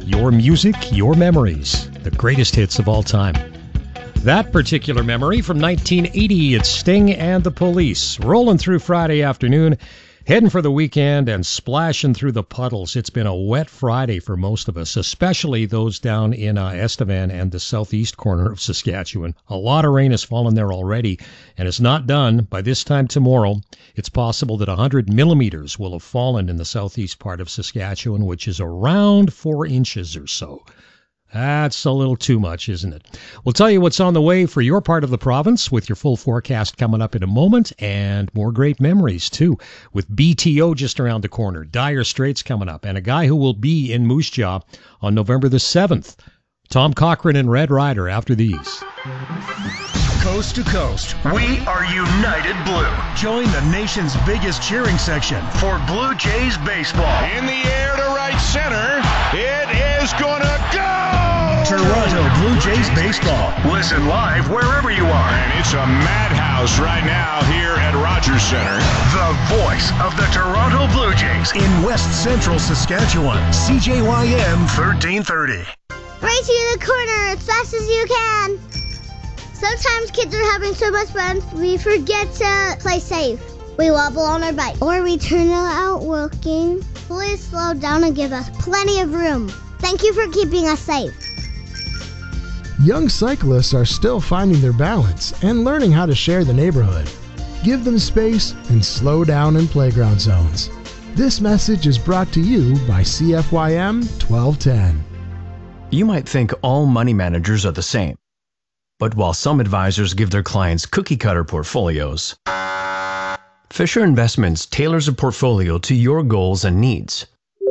Your music, your memories, the greatest hits of all time. That particular memory from 1980, it's Sting and the Police, rolling through Friday afternoon, heading for the weekend and splashing through the puddles. It's been a wet Friday for most of us, especially those down in Estevan and the southeast corner of Saskatchewan. A lot of rain has fallen there already, and it's not done. By this time tomorrow, it's possible that 100 millimeters will have fallen in the southeast part of Saskatchewan, which is around 4 inches or so. That's a little too much, isn't it? We'll tell you what's on the way for your part of the province with your full forecast coming up in a moment, and more great memories, too, with BTO just around the corner, Dire Straits coming up, and a guy who will be in Moose Jaw on November the 7th. Tom Cochrane and Red Rider after these. Coast to coast, we are United Blue. Join the nation's biggest cheering section for Blue Jays baseball. In the air to right center, it is gonna go! Toronto Blue Jays baseball. Listen live wherever you are. And it's a madhouse right now here at Rogers Center. The voice of the Toronto Blue Jays in West Central Saskatchewan. CJYM 1330. Race to the corner as fast as you can. Sometimes kids are having so much fun, we forget to play safe. We wobble on our bike, or we turn out walking. Please slow down and give us plenty of room. Thank you for keeping us safe. Young cyclists are still finding their balance and learning how to share the neighborhood. Give them space and slow down in playground zones. This message is brought to you by CFYM 1210. You might think all money managers are the same. But while some advisors give their clients cookie-cutter portfolios, Fisher Investments tailors a portfolio to your goals and needs.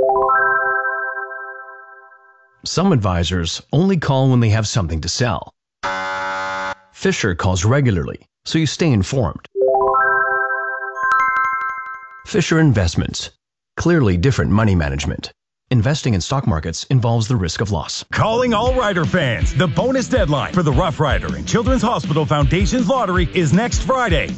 Some advisors only call when they have something to sell. Fisher calls regularly, so you stay informed. Fisher Investments. Clearly different money management. Investing in stock markets involves the risk of loss. Calling all Rider fans. The bonus deadline for the Rough Rider and Children's Hospital Foundation's lottery is next Friday.